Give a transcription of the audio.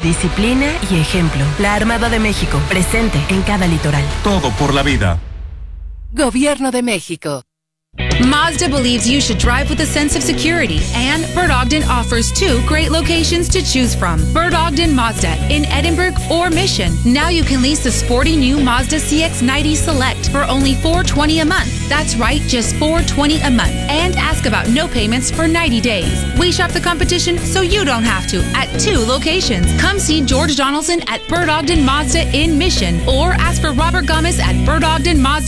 disciplina y ejemplo. La Armada de México, presente en cada litoral. Todo por la vida. Gobierno de México. Mazda believes you should drive with a sense of security, and Bert Ogden offers 2 great locations to choose from. Bert Ogden Mazda in Edinburgh or Mission. Now you can lease the sporty new Mazda CX-90 Select for only $420 a month. That's right, just $420 a month. And ask about no payments for 90 days. We shop the competition so you don't have to at 2 locations. Come see George Donaldson at Bert Ogden Mazda in Mission, or ask for Robert Gomez at Bert Ogden Mazda